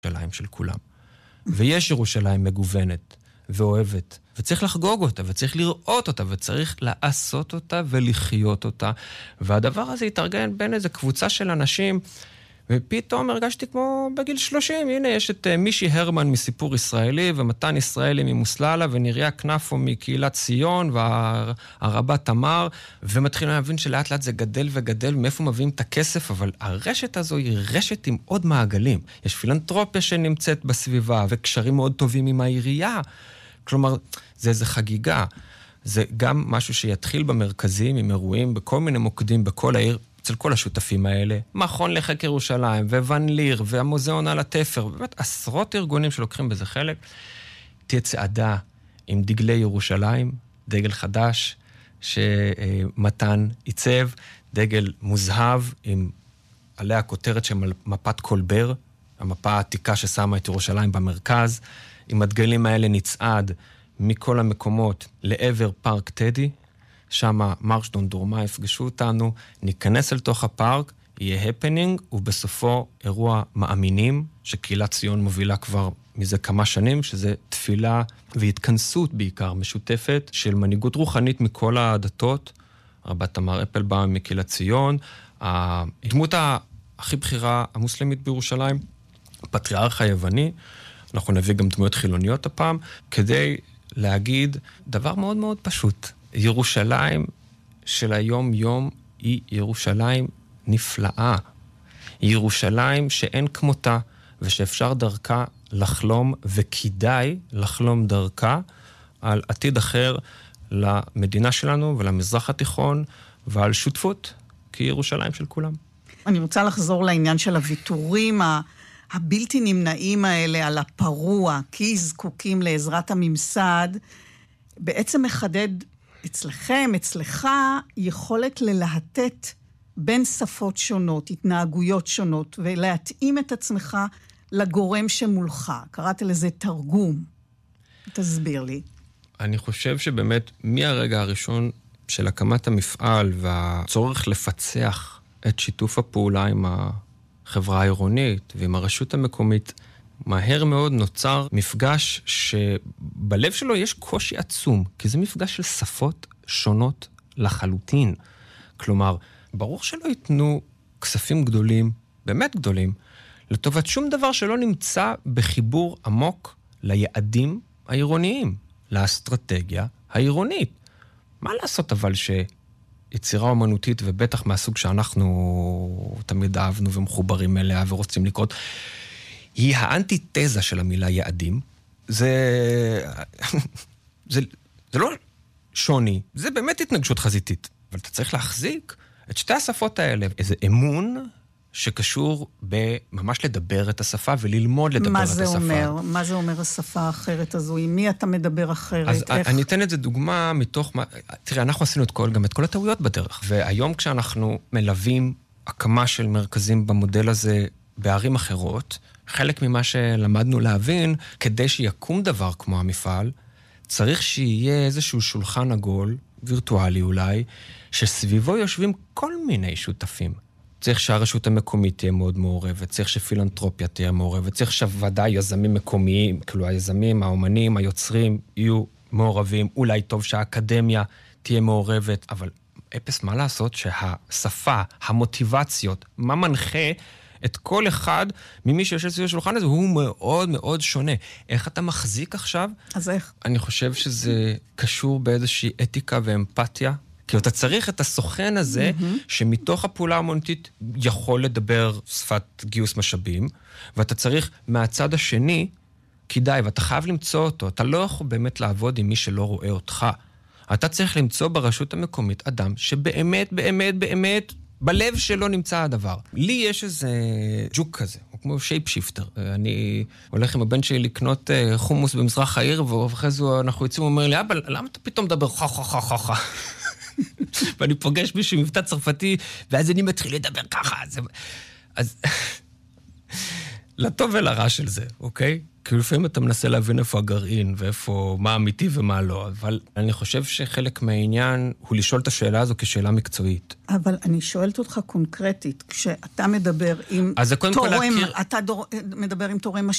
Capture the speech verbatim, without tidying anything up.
ירושלים של כולם. ויש ירושלים מגוונת ואוהבת, וצריך לחגוג אותה, וצריך לראות אותה, וצריך לעשות אותה ולחיות אותה. והדבר הזה יתארגן בין איזו קבוצה של אנשים, ופתאום הרגשתי כמו בגיל שלושים, הנה יש את מישי הרמן מסיפור ישראלי, ומתן ישראלי ממוסללה, ונריה כנפו מקהילת ציון, והרבה תמר, ומתחילים להבין שלאט לאט זה גדל וגדל, מאיפה מביאים את הכסף, אבל הרשת הזו היא רשת עם עוד מעגלים. יש פילנטרופיה שנמצאת בסביבה, וקשרים מאוד טובים עם העירייה. כלומר, זה איזו חגיגה. זה גם משהו שיתחיל במרכזים, עם אירועים, בכל מיני מוקדים, בכל העיר, אצל כל השותפים האלה, מכון לחקר ירושלים, וואן ליר, והמוזיאון על התפר, באמת עשרות ארגונים שלוקחים בזה חלק. תהיה צעדה עם דגלי ירושלים, דגל חדש, שמתן עיצב, דגל מוזהב, עם עליה הכותרת של מפת קולבר, המפה העתיקה ששמה את ירושלים במרכז, עם הדגלים האלה נצעד מכל המקומות לעבר פארק טדי, שם מרשדון דורמה יפגשו אותנו, ניכנס אל תוך הפארק, יהיה הפנינג, ובסופו אירוע מאמינים, שקהילת ציון מובילה כבר מזה כמה שנים, שזה תפילה והתכנסות בעיקר משותפת, של מנהיגות רוחנית מכל הדתות, רבת תמר אפלבאום מקהילת ציון, הדמות הכי בכירה המוסלמית בירושלים, הפטריארך היווני, אנחנו נביא גם דמויות חילוניות הפעם, כדי להגיד דבר מאוד מאוד פשוט. ירושלים של היום יום היא ירושלים נפלאה. היא ירושלים שאין כמותה, ושאפשר דרכה לחלום, וכדאי לחלום דרכה על עתיד אחר למדינה שלנו ולמזרח התיכון, ועל שותפות, כי ירושלים של כולם. אני רוצה לחזור לעניין של הוויתורים הבלתי נמנעים האלה על הפרוע, כי זקוקים לעזרת הממסד, בעצם מחדד אצלכם, אצלך, יכולת ללהטט בין שפות שונות, התנהגויות שונות, ולהתאים את עצמך לגורם שמולך. קראת לזה תרגום. תסביר לי. אני חושב שבאמת מהרגע הראשון של הקמת המפעל, והצורך לפצח את שיתוף הפעולה עם החברה העירונית ועם הרשות המקומית, מהר מאוד נוצר מפגש שבלב שלו יש קושי עצום, כי זה מפגש של שפות שונות לחלוטין. כלומר, ברור שלא ייתנו כספים גדולים, באמת גדולים, לטובת שום דבר שלא נמצא בחיבור עמוק ליעדים העירוניים, לאסטרטגיה העירונית. מה לעשות אבל שיצירה אומנותית, ובטח מהסוג שאנחנו תמיד אהבנו ומחוברים אליה ורוצים לקרות, היא האנטיתזה של המילה יעדים. זה, זה, זה לא שוני, זה באמת התנגשות חזיתית. אבל אתה צריך להחזיק את שתי השפות האלה. איזה אמון שקשור בממש לדבר את השפה וללמוד לדבר את השפה. מה זה אומר? מה זה אומר השפה האחרת הזו? עם מי אתה מדבר אחרת? אז איך? אני אתן את זה דוגמה מתוך... תראה, אנחנו עשינו את כל, גם את כל הטעויות בדרך. והיום כשאנחנו מלווים הקמה של מרכזים במודל הזה בערים אחרות, חלק ממה שלמדנו להבין, כדי שיקום דבר כמו המפעל, צריך שיהיה איזשהו שולחן עגול, וירטואלי אולי, שסביבו יושבים כל מיני שותפים. צריך שהרשות המקומית תהיה מאוד מעורבת, צריך שפילנטרופיה תהיה מעורבת, צריך שוודאי יזמים מקומיים, כאילו היזמים, האומנים, היוצרים יהיו מעורבים, אולי טוב שהאקדמיה תהיה מעורבת, אבל אפס מה לעשות שהשפה, המוטיבציות, מה מנחה את כל אחד ממי שיושב סביב השולחן הזה, הוא מאוד מאוד שונה. איך אתה מחזיק עכשיו? אז איך? אני חושב שזה קשור באיזושהי אתיקה ואמפתיה, כי אתה צריך את הסוכן הזה, mm-hmm. שמתוך הפעולה האמנותית יכול לדבר שפת גיוס משאבים, ואתה צריך מהצד השני, כדאי, ואתה חייב למצוא אותו. אתה לא יכול באמת לעבוד עם מי שלא רואה אותך. אתה צריך למצוא ברשות המקומית אדם שבאמת, באמת, באמת, בלב שלו נמצא הדבר. לי יש איזה ג'וק כזה, הוא כמו שייפ שיפטר. אני הולך עם הבן שלי לקנות חומוס במזרח העיר, ואחרי זה אנחנו יוצאים ואומרים לי, אבא, למה אתה פתאום מדבר חה חה חה חה חה? ואני פוגש מישהו מבטא צרפתי, ואז אני מתחיל לדבר ככה. אז לטוב ולרע של זה, אוקיי? כי לפעמים אתה מנסה להבין איפה הגרעין, ואיפה, מה אמיתי ומה לא, אבל אני חושב שחלק מהעניין הוא לשאול את השאלה הזו כשאלה מקצועית. אבל אני שואלת אותך קונקרטית, כשאתה מדבר עם תורם, אתה מדבר עם תורם